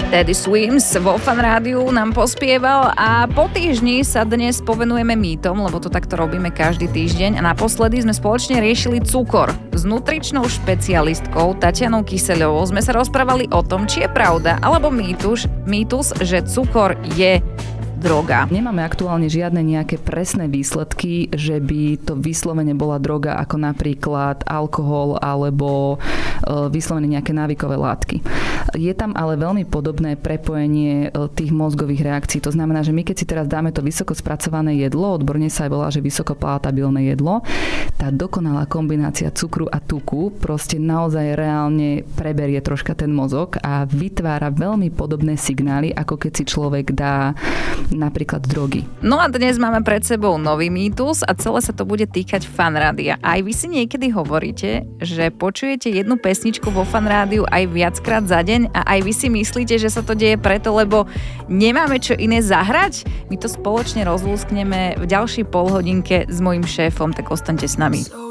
Teddy Swims vo Fan Rádiu nám pospieval a po týždni sa dnes povenujeme mýtom, lebo to takto robíme každý týždeň a naposledy sme spoločne riešili cukor. S nutričnou špecialistkou Tatianou Kyseľovou sme sa rozprávali o tom, či je pravda alebo mýtus, že cukor je droga. Nemáme aktuálne žiadne nejaké presné výsledky, že by to vyslovene bola droga ako napríklad alkohol alebo vyslovene nejaké návykové látky. Je tam ale veľmi podobné prepojenie tých mozgových reakcií. To znamená, že my keď si teraz dáme to vysoko spracované jedlo, odborne sa aj volá, že vysokopalatabilné jedlo, tá dokonalá kombinácia cukru a tuku proste naozaj reálne preberie troška ten mozog a vytvára veľmi podobné signály, ako keď si človek dá napríklad drogy. No a dnes máme pred sebou nový mýtus a celé sa to bude týkať Fan Rádia. Aj vy si niekedy hovoríte, že počujete jednu pesničku vo Fan Rádiu aj viackrát za deň a aj vy si myslíte, že sa to deje preto, lebo nemáme čo iné zahrať? My to spoločne rozlúskneme v ďalšej polhodinke s mojím šéfom, tak ostaňte s nami.